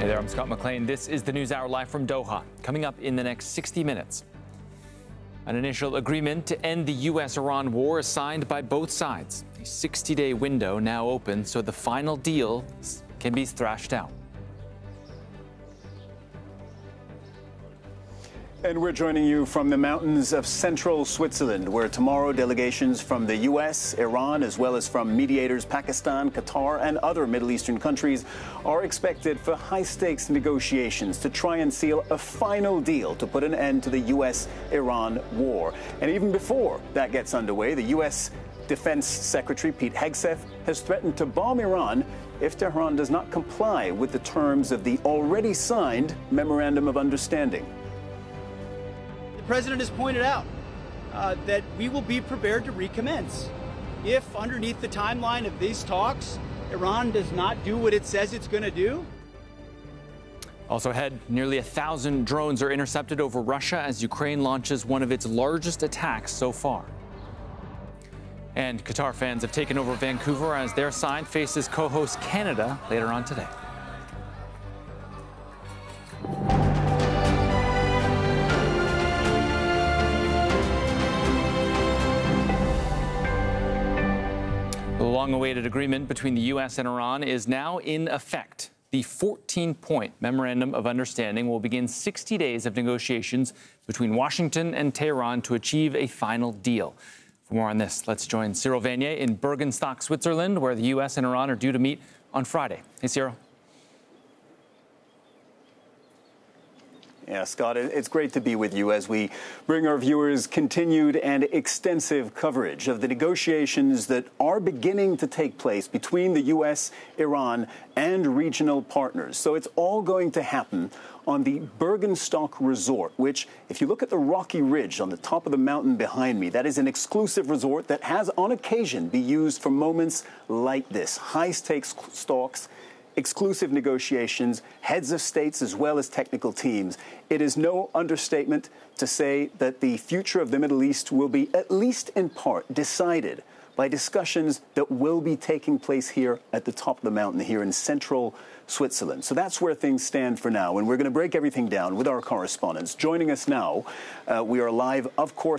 Hey there, I'm Scott McLean. This is the News Hour live from Doha. Coming up in the next 60 minutes. An initial agreement to end the U.S.-Iran war is signed by both sides. A 60-day window now open so the final deal can be thrashed out. And we're joining you from the mountains of central Switzerland, where tomorrow delegations from the U.S., Iran, as well as from mediators Pakistan, Qatar, and other Middle Eastern countries are expected for high-stakes negotiations to try and seal a final deal to put an end to the U.S.-Iran war. And even before that gets underway, the U.S. Defense Secretary Pete Hegseth has threatened to bomb Iran if Tehran does not comply with the terms of the already signed Memorandum of Understanding. The President has pointed out that we will be prepared to recommence if, underneath the timeline of these talks, Iran does not do what it says it's going to do. Also ahead, nearly 1,000 drones are intercepted over Russia as Ukraine launches one of its largest attacks so far. And Qatar fans have taken over Vancouver as their side faces co-host Canada later on today. The long-awaited agreement between the U.S. and Iran is now in effect. The 14-point Memorandum of Understanding will begin 60 days of negotiations between Washington and Tehran to achieve a final deal. For more on this, let's join Cyril Vanier in Bergenstock, Switzerland, where the U.S. and Iran are due to meet on Friday. Hey, Cyril. Yeah, Scott, it's great to be with you as we bring our viewers continued and extensive coverage of the negotiations that are beginning to take place between the U.S., Iran, and regional partners. So it's all going to happen on the Bergenstock Resort, which, if you look at the rocky ridge on the top of the mountain behind me, that is an exclusive resort that has, on occasion, been used for moments like this. High-stakes talks, exclusive negotiations, heads of states as well as technical teams. It is no understatement to say that the future of the Middle East will be, at least in part, decided by discussions that will be taking place here at the top of the mountain here in central Switzerland. So that's where things stand for now, and we're going to break everything down with our correspondents. Joining us now, we are live, of course,